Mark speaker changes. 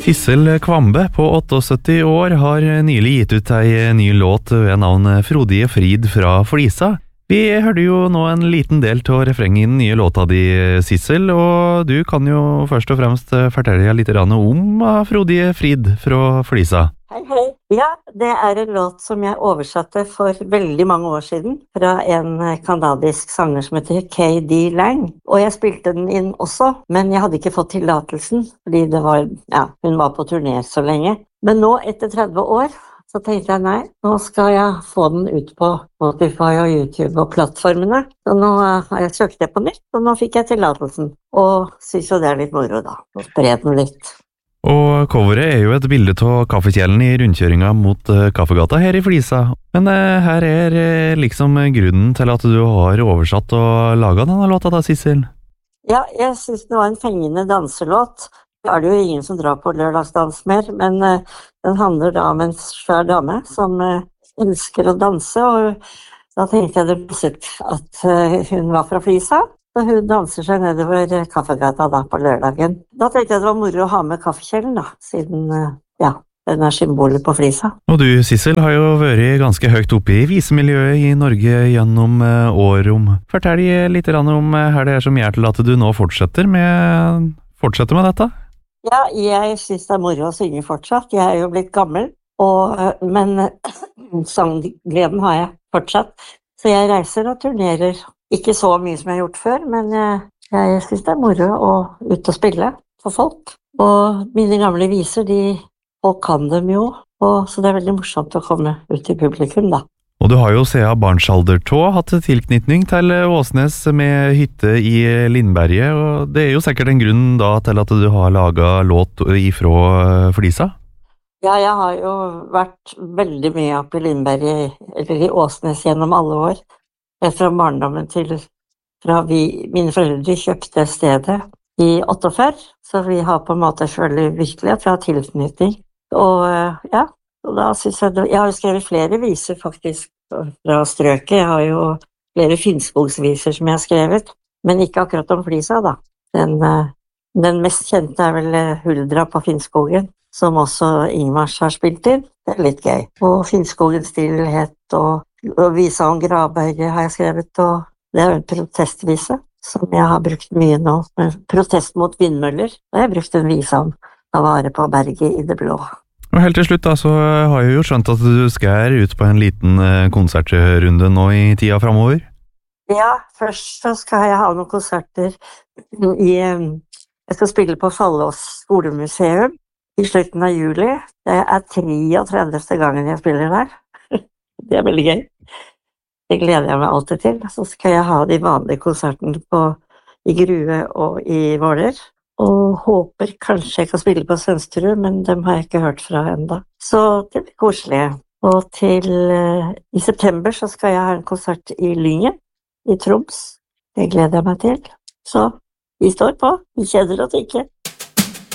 Speaker 1: Sissel Kvambe på 78 år har nylig gitt ut ei ny låt ved navn Frodige Frid fra Flisa. Vi hørte jo nå en liten del til refrenget i den nye låta di, Sissel, og du kan jo først og fremst fortelle litt om Frodige Frid fra Flisa.
Speaker 2: Hei, hei. Ja, det en låt som jeg oversatte for veldig mange år siden fra en kanadisk sanger som heter K.D. Lang. Og jeg spilte den inn også, men jeg hadde ikke fått tillatelsen, fordi hun var på turné så lenge. Men nå, etter 30 år, så tenkte jeg nei, nå skal jeg få den ut på Spotify og YouTube og plattformene. Så nå har jeg søkt det på nytt, og nå fikk jeg tillatelsen. Og synes jo det litt moro da, å spre den litt.
Speaker 1: Og coveret jo et bilde av kaffekjelen i rundkjøringa mot Kaffegata her i Flisa. Men her liksom grunnen til at du har oversatt og laget denne låta da, Sissel?
Speaker 2: Ja, jeg synes det var en fengende danselåt. Det det jo ingen som drar på lørdagsdans mer, men den handler da om en svær dame som elsker å danse, og da tenkte jeg det passet at hun var fra Flisa. Så hun danser seg nedover Kaffegata da på lørdagen. Da tenkte jeg det var moro å ha med kaffekjelen da, siden den symbolet på Flisa.
Speaker 1: Og du, Sissel, har jo vært ganske høyt oppe i visemiljøet i Norge gjennom året. Fortell litt om hva det som gjør til at du nå fortsetter med dette?
Speaker 2: Ja, jeg synes det moro å synge fortsatt. Jeg jo blitt gammel, men sanggleden har jeg fortsatt. Så jeg reiser og turnerer. Ikke så mye som jeg har gjort før, men jeg synes det moro å ut og spille for folk. Og mine gamle viser, folk kan dem jo, så det veldig morsomt å komme ut til publikum da.
Speaker 1: Og du har jo siden barnsalder hatt tilknytning til Åsnes med hytte i Lindberget, og det jo sikkert en grunn da til at du har laget låt ifra Flisa?
Speaker 2: Ja, jeg har jo vært veldig mye oppe i Lindberget, eller i Åsnes gjennom alle år. Fra barndommen fra mine foreldre kjøpte stedet i 48, så vi har på en måte virkelig at vi har tilknytning. Og da synes jeg har jo skrevet flere viser faktisk fra strøket. Jeg har jo flere Finnskogsviser som jeg har skrevet, men ikke akkurat om Flisa da. Den mest kjente vel Huldra på Finnskogen, som også Ingmars har spilt inn. Det litt gøy. Og Finnskogens stillhet og visa om Gravberget har jeg skrevet, og det jo en protestvise som jeg har brukt mye nå. Protest mot vindmøller, og jeg har brukt en vise om å vare på berget i det blå.
Speaker 1: Og helt til slutt da, så har jeg jo skjønt at du skal ut på en liten konsertrunde nå i tida fremover.
Speaker 2: Ja, først så skal jeg ha noen konserter jeg skal spille på Fallås skolemuseum i slutten av juli. Det 33. gangen jeg spiller der. Det veldig gøy. Det gleder jeg meg alltid til. Så skal jeg ha de vanlige konsertene i Grue og i Våler. Og håper kanskje jeg kan spille på Sønsterud, men dem har jeg ikke hørt fra enda. Så det blir koselig. Og i september så skal jeg ha en konsert i Lyngen, i Troms. Det gleder jeg meg til. Så vi står på. Vi kjenner oss ikke.